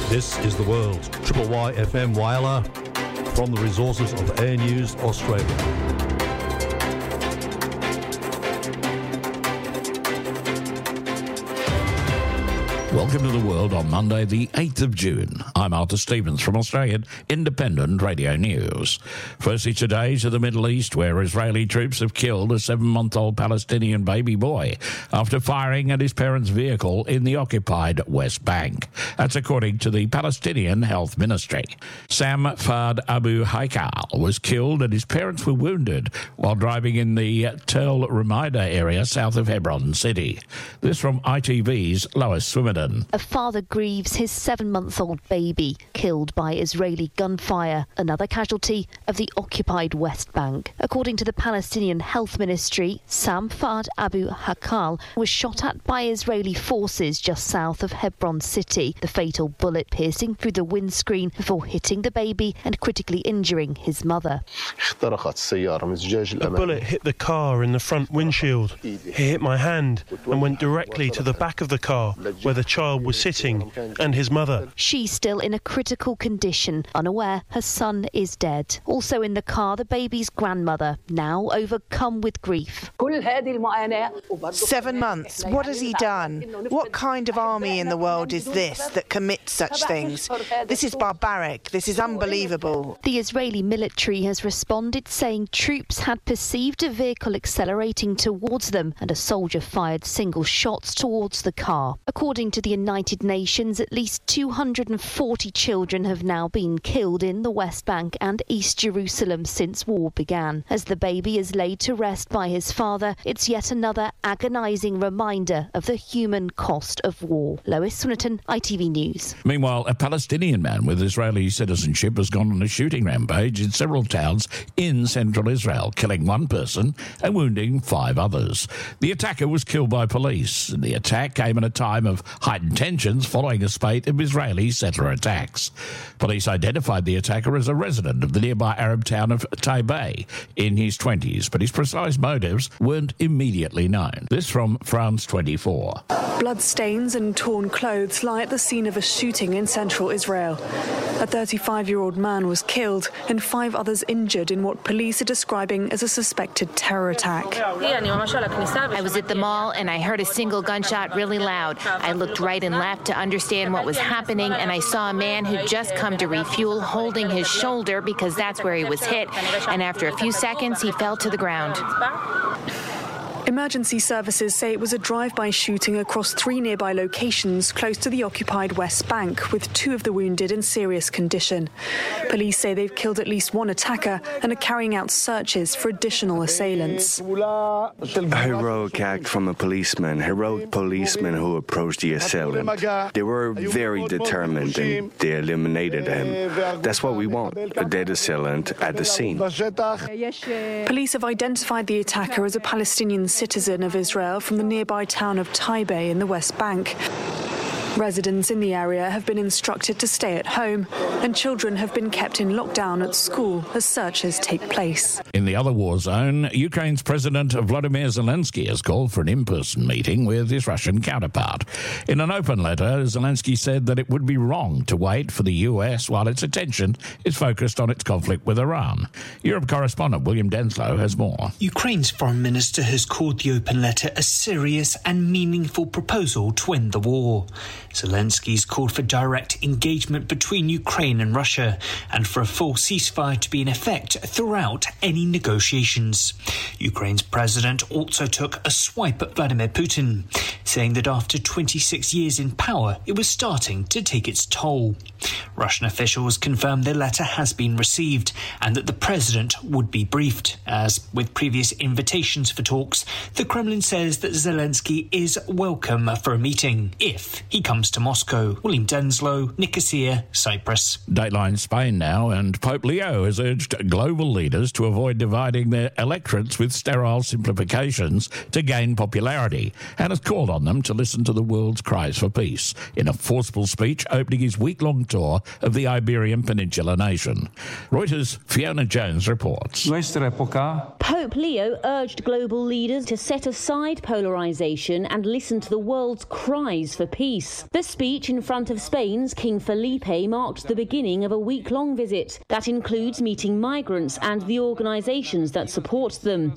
This is The World. Triple Y FM Whyalla from the resources of Air News Australia. Welcome to The World on Monday, the 8th of June. I'm Arthur Stevens from Australian Independent Radio News. Firstly today to the Middle East, where Israeli troops have killed a 7-month-old Palestinian baby boy after firing at his parents' vehicle in the occupied West Bank. That's according to the Palestinian Health Ministry. Sam Fard Abu Haikal was killed and his parents were wounded while driving in the Tel Rumaida area south of Hebron City. This from ITV's Lois Swimmerton. A father grieves his 7-month-old baby killed by Israeli gunfire, another casualty of the occupied West Bank. According to the Palestinian Health Ministry, Sam Fard Abu Haikal was shot at by Israeli forces just south of Hebron City, the fatal bullet piercing through the windscreen before hitting the baby and critically injuring his mother. The bullet hit the car in the front windshield. It hit my hand and went directly to the back of the car where the child was sitting and his mother. She's still in a critical condition, unaware her son is dead. Also in the car, the baby's grandmother, now overcome with grief. 7 months. What has he done? What kind of army in the world is this that commits such things? This is barbaric. This is unbelievable. The Israeli military has responded, saying troops had perceived a vehicle accelerating towards them and a soldier fired single shots towards the car. According to the United Nations, at least 240 children have now been killed in the West Bank and East Jerusalem since war began. As the baby is laid to rest by his father, it's yet another agonising reminder of the human cost of war. Lois Swinnerton, ITV News. Meanwhile, a Palestinian man with Israeli citizenship has gone on a shooting rampage in several towns in central Israel, killing one person and wounding 5 others. The attacker was killed by police. The attack came at a time of heightened tensions following a spate of Israeli settler attacks. Police identified the attacker as a resident of the nearby Arab town of Taibeh in his 20s, but his precise motives weren't immediately known. This from France 24. Bloodstains and torn clothes lie at the scene of a shooting in central Israel. A 35-year-old man was killed and 5 others injured in what police are describing as a suspected terror attack. I was at the mall and I heard a single gunshot really loud. I looked right and left to understand what was happening, and I saw a man who'd just come to refuel holding his shoulder because that's where he was hit, and after a few seconds he fell to the ground. Emergency services say it was a drive-by shooting across 3 nearby locations close to the occupied West Bank, with 2 of the wounded in serious condition. Police say they've killed at least 1 attacker and are carrying out searches for additional assailants. A heroic act from a policeman, heroic policemen who approached the assailant. They were very determined and they eliminated him. That's what we want, a dead assailant at the scene. Police have identified the attacker as a Palestinian citizen of Israel from the nearby town of Taibeh in the West Bank. Residents in the area have been instructed to stay at home, and children have been kept in lockdown at school as searches take place. In the other war zone, Ukraine's President Volodymyr Zelensky has called for an in-person meeting with his Russian counterpart. In an open letter, Zelensky said that it would be wrong to wait for the US while its attention is focused on its conflict with Iran. Europe correspondent William Denslow has more. Ukraine's foreign minister has called the open letter a serious and meaningful proposal to end the war. Zelensky's called for direct engagement between Ukraine and Russia and for a full ceasefire to be in effect throughout any negotiations. Ukraine's president also took a swipe at Vladimir Putin, saying that after 26 years in power, it was starting to take its toll. Russian officials confirmed the letter has been received and that the president would be briefed. As with previous invitations for talks, the Kremlin says that Zelensky is welcome for a meeting if he comes to Moscow. William Denslow, Nicosia, Cyprus. Dateline Spain now, and Pope Leo has urged global leaders to avoid dividing their electorates with sterile simplifications to gain popularity, and has called on them to listen to the world's cries for peace in a forceful speech opening his week-long tour of the Iberian Peninsula nation. Reuters' Fiona Jones reports. Pope Leo urged global leaders to set aside polarisation and listen to the world's cries for peace. The speech in front of Spain's King Felipe marked the beginning of a week-long visit that includes meeting migrants and the organisations that support them.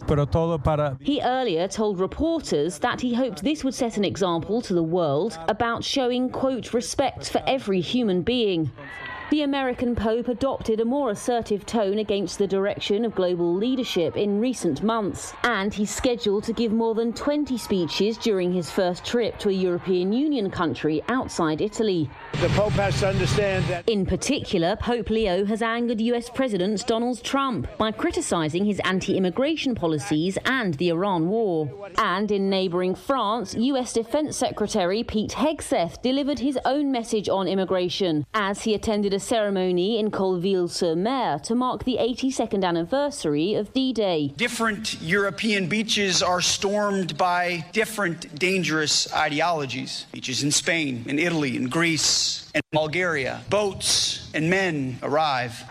He earlier told reporters that he hoped this would set an example to the world about showing, quote, respect for every human being. The American Pope adopted a more assertive tone against the direction of global leadership in recent months, and he's scheduled to give more than 20 speeches during his first trip to a European Union country outside Italy. The Pope has to understand that. In particular, Pope Leo has angered US President Donald Trump by criticising his anti-immigration policies and the Iran war. And in neighbouring France, US Defence Secretary Pete Hegseth delivered his own message on immigration as he attended a ceremony in Colville-sur-Mer to mark the 82nd anniversary of D-Day. Different European beaches are stormed by different dangerous ideologies. Beaches in Spain, in Italy, in Greece, and Bulgaria. Boats and men arrive.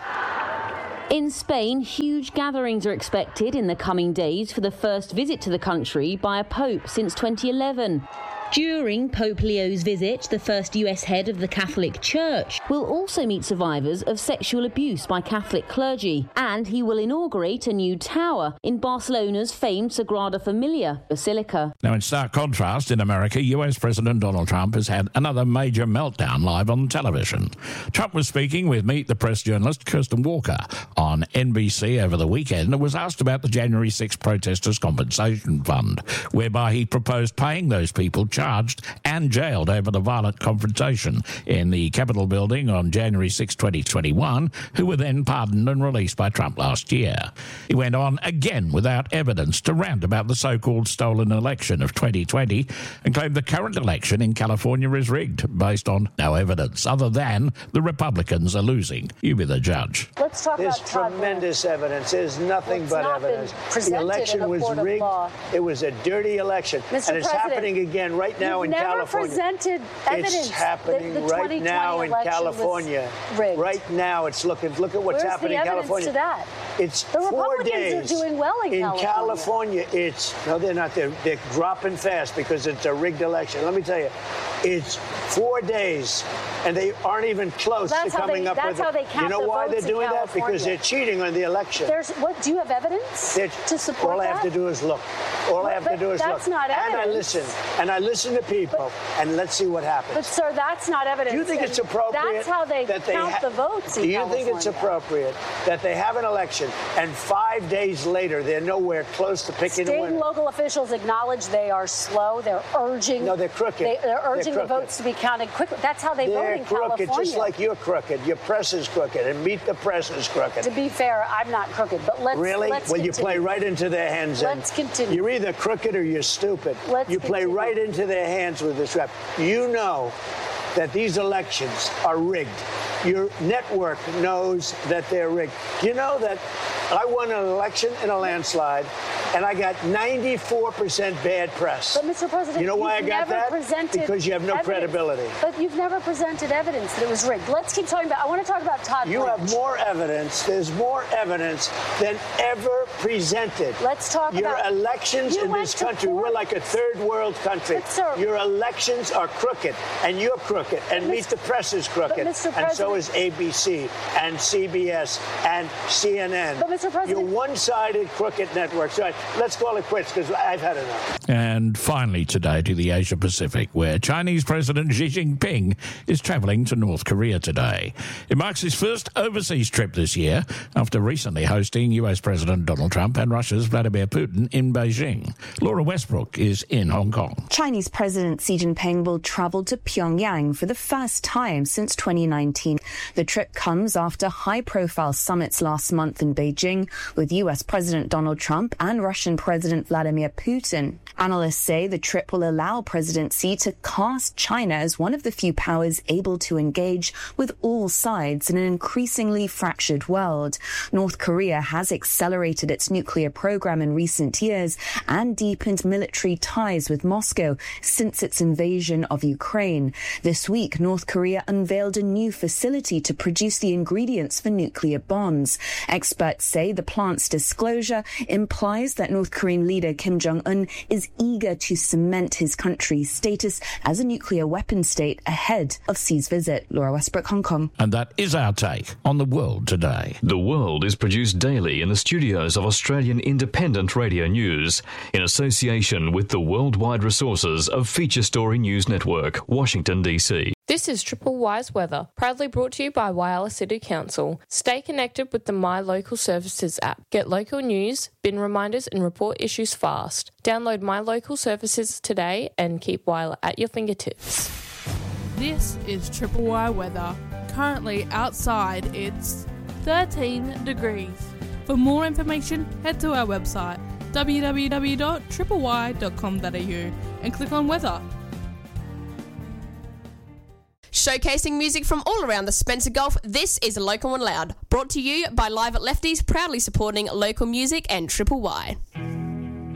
In Spain, huge gatherings are expected in the coming days for the first visit to the country by a pope since 2011. During Pope Leo's visit, the first US head of the Catholic Church will also meet survivors of sexual abuse by Catholic clergy, and he will inaugurate a new tower in Barcelona's famed Sagrada Familia Basilica. Now, in stark contrast, in America, US President Donald Trump has had another major meltdown live on television. Trump was speaking with Meet the Press journalist Kirsten Walker on NBC over the weekend and was asked about the January 6 protesters' compensation fund, whereby he proposed paying those people charged and jailed over the violent confrontation in the Capitol building on January 6, 2021, who were then pardoned and released by Trump last year. He went on again without evidence to rant about the so-called stolen election of 2020 and claimed the current election in California is rigged based on no evidence other than the Republicans are losing. You be the judge. Let's talk about tremendous evidence. There's nothing but evidence. The election was rigged. It was a dirty election. And it's happening again right now in California. Presented evidence. It's happening right now in California. Right now, it's look at what's happening in California. To that? It's the 4 days. Republicans are doing well in California. No, they're not. They're dropping fast because it's a rigged election. Let me tell you, it's 4 days, and they aren't even close to coming up with it. That's how they count. You know why they're doing that? Because they're cheating on the election. Do you have evidence to support that? All I have to do is look. All I have to do is look. That's not evidence. And I listen to people, and let's see what happens. But, sir, that's not evidence. Do you think it's appropriate? That's how they count the votes in California. Do you think it's appropriate that they have an election, and 5 days later they're nowhere close to picking a winner? State and local officials acknowledge they are slow. They're urging. No, they're crooked. They're urging the votes to be counted quickly. That's how they vote in California. They're crooked, just like you're crooked. Your press is crooked, and Meet the Press is crooked. To be fair, I'm not crooked, but let's Really? Let's well, continue. You play right into their hands. Let's continue. You're either crooked or you're stupid. You play right into their hands with this rap. You know that these elections are rigged. Your network knows that they're rigged. You know that I won an election in a landslide, and I got 94% bad press. But, Mr. President, you know why I got that? Because you have no credibility. But you've never presented evidence that it was rigged. Let's keep talking about. I want to talk about Todd. You have more evidence. There's more evidence than ever presented. Let's talk your about elections in this country. We're like a third world country. But, sir, your elections are crooked, and you're crooked, and Meet the Press is crooked, and so is ABC and CBS and CNN. But, Mr. President, you're one-sided crooked networks. Right, let's call it quits because I've had enough. And finally today to the Asia Pacific, where Chinese President Xi Jinping is travelling to North Korea today. It marks his first overseas trip this year after recently hosting US President Donald Trump and Russia's Vladimir Putin in Beijing. Laura Westbrook is in Hong Kong. Chinese President Xi Jinping will travel to Pyongyang for the first time since 2019. The trip comes after high-profile summits last month in Beijing with US President Donald Trump and Russian President Vladimir Putin. Analysts say the trip will allow President Xi to cast China as one of the few powers able to engage with all sides in an increasingly fractured world. North Korea has accelerated its nuclear program in recent years and deepened military ties with Moscow since its invasion of Ukraine. This week, North Korea unveiled a new facility to produce the ingredients for nuclear bombs. Experts say the plant's disclosure implies that that North Korean leader Kim Jong-un is eager to cement his country's status as a nuclear weapon state ahead of Xi's visit. Laura Westbrook, Hong Kong. And that is our take on the world today. The World is produced daily in the studios of Australian Independent Radio News in association with the worldwide resources of Feature Story News Network, Washington, D.C. This is Triple Y's Weather, proudly brought to you by Whyalla City Council. Stay connected with the My Local Services app. Get local news, bin reminders and report issues fast. Download My Local Services today and keep Whyalla at your fingertips. This is Triple Y Weather. Currently outside it's 13 degrees. For more information, head to our website www.tripley.com.au and click on weather. Showcasing music from all around the Spencer Gulf, this is Local and Loud, brought to you by Live at Lefties, proudly supporting local music and Triple Y.